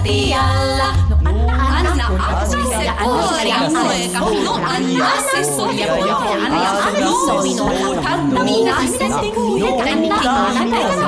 lattialla. Anna accessoria poika, no anna accessoria poika, anna minuutan minä sitten kuitenkin.